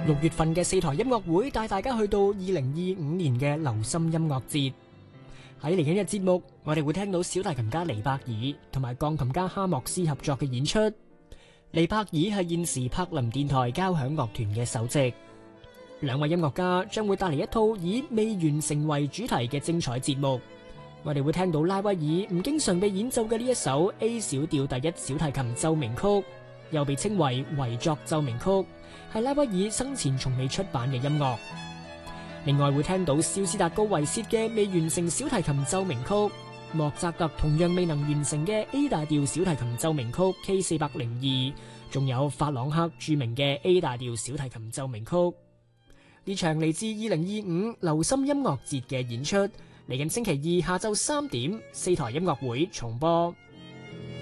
6月份嘅4台音樂會帶大家去到2025年嘅流心音樂節。喺嚟緊嘅節目，我哋會聽到小提琴家尼伯爾同埋鋼琴家哈莫斯合作嘅演出。尼伯爾係現時柏林電台交響樂團嘅首席。兩位音樂家將會帶嚟一套以未完成為主題嘅精彩節目。我哋會聽到拉威爾唔經常被演奏嘅呢一首 A 小調第一小提琴奏鳴曲，又被稱為遺作奏鳴曲，係拉威爾生前從未出版嘅音樂。另外會聽到肖斯達高維薛嘅未完成小提琴奏鳴曲，莫扎特同樣未能完成嘅 A 大調小提琴奏鳴曲 K402，仲有法朗克著名嘅 A 大調小提琴奏鳴曲。呢場嚟自2025流心音樂節嘅演出，嚟緊星期二下晝3點4台音樂會重播。